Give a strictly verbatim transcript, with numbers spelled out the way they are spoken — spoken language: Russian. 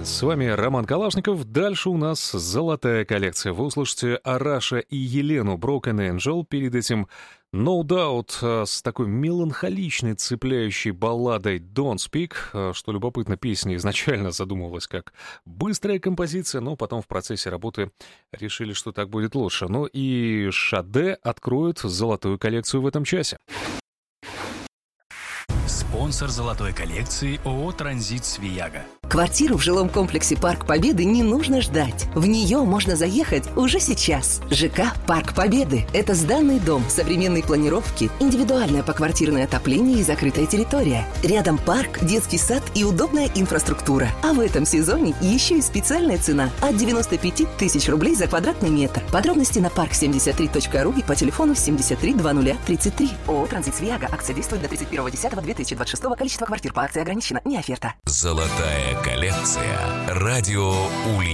С вами Роман Калашников. Дальше у нас золотая коллекция. Вы услышите Араша и Елену Broken Angel. Перед этим No Doubt с такой меланхоличной, цепляющей балладой Don't Speak. Что любопытно, песня изначально задумывалась как быстрая композиция, но потом в процессе работы решили, что так будет лучше. Ну и Шаде откроет золотую коллекцию в этом часе. Спонсор золотой коллекции ООО «Транзит Свияга». Квартиру в жилом комплексе «Парк Победы» не нужно ждать. В нее можно заехать уже сейчас. ЖК «Парк Победы» — это сданный дом современной планировки, индивидуальное поквартирное отопление и закрытая территория. Рядом парк, детский сад и удобная инфраструктура. А в этом сезоне еще и специальная цена от девяносто пять тысяч рублей за квадратный метр. Подробности на парк семьдесят три точка ру и по телефону семьдесят три двадцать тридцать три. ООО «Транзит Свияга». Акция действует до тридцать первого десятого две тысячи двадцать шестого. Количество квартир по акции ограничено. Не оферта. Золотая коллекция. Радио Ульяновск.